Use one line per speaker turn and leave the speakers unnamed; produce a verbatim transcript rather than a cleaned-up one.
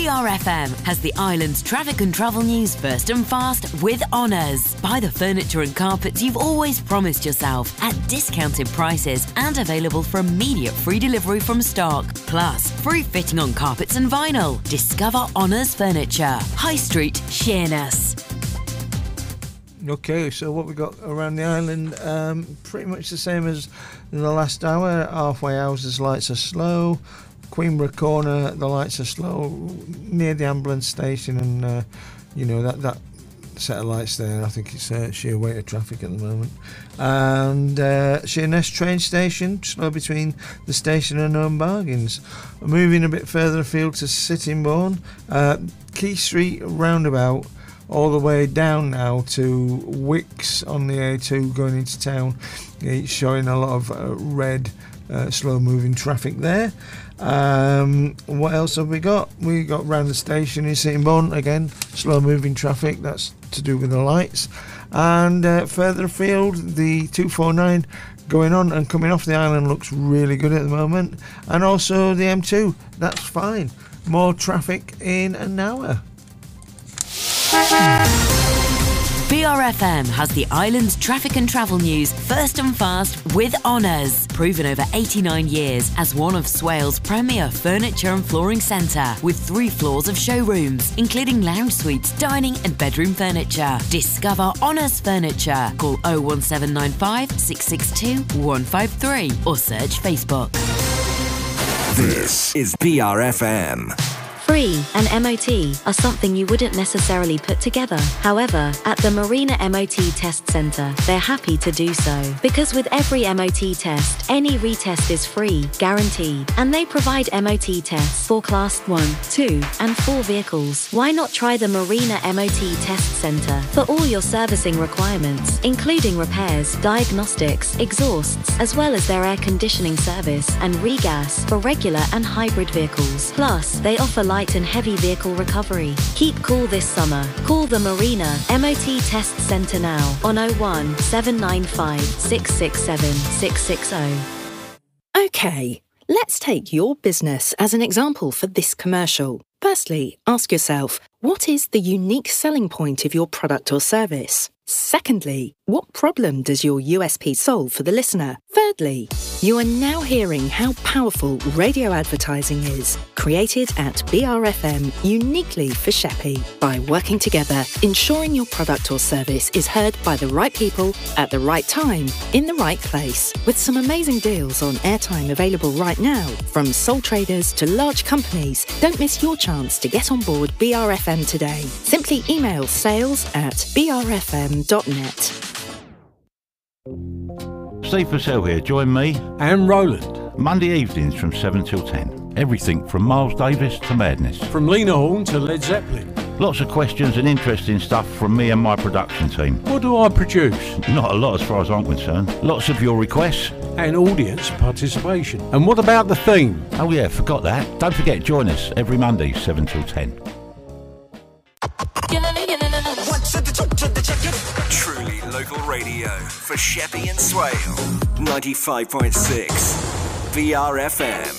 B R F M has the island's traffic and travel news first and fast with Honours. Buy the furniture and carpets you've always promised yourself at discounted prices and available for immediate free delivery from stock. Plus, free fitting on carpets and vinyl. Discover Honours Furniture. High Street, Sheerness.
Okay, so what we got around the island, um, pretty much the same as in the last hour. Halfway houses, lights are slow. Queenborough Corner, the lights are slow. Near the ambulance station and, uh, you know, that, that set of lights there, I think it's uh, sheer weight of traffic at the moment. And uh, Sheerness train station, slow between the station and Home Bargains. Moving a bit further afield to Sittingbourne, uh, Quay Street roundabout, all the way down now to Wicks on the A two going into town. It's showing a lot of uh, red, uh, slow-moving traffic there. Um, what else have we got? We got round the station in Sittingbourne, again, slow-moving traffic. That's to do with the lights. And uh, further afield, the two forty-nine going on and coming off the island looks really good at the moment. And also the M two, that's fine. More traffic in an hour.
B R F M has the island's traffic and travel news first and fast with Honours. Proven over eighty-nine years as one of Swale's premier furniture and flooring centre with three floors of showrooms, including lounge suites, dining and bedroom furniture. Discover Honours Furniture. Call oh one seven nine five, six six two, one five three or search Facebook.
This is B R F M.
Free and M O T are something you wouldn't necessarily put together. However, at the Marina M O T Test Centre, they're happy to do so. Because with every M O T test, any retest is free, guaranteed. And they provide M O T tests for Class one, two and four vehicles. Why not try the Marina M O T Test Centre for all your servicing requirements, including repairs, diagnostics, exhausts, as well as their air conditioning service and regas for regular and hybrid vehicles. Plus, they offer light and heavy vehicle recovery. Keep cool this summer. Call the Marina M O T Test Centre now on oh one, seven nine five, six six seven, six six oh.
Okay, let's take your business as an example for this commercial. Firstly, ask yourself, what is the unique selling point of your product or service? Secondly, what problem does your U S P solve for the listener? Thirdly, you are now hearing how powerful radio advertising is, created at B R F M uniquely for Sheppey. By working together, ensuring your product or service is heard by the right people at the right time, in the right place. With some amazing deals on airtime available right now, from sole traders to large companies, don't miss your chance to get on board B R F M today. Simply email sales at b r f m dot net.
Steve Purcell here. Join me
and Roland
Monday evenings from seven till ten. Everything from Miles Davis to madness.
From Lena Horne to Led Zeppelin.
Lots of questions and interesting stuff from me and my production team.
What do I produce?
Not a lot as far as I'm concerned. Lots of your requests.
And audience participation. And what about the theme?
Oh yeah, forgot that. Don't forget, join us every Monday, seven till ten.
Truly local radio for Sheppey and Swale. ninety-five point six B R F M.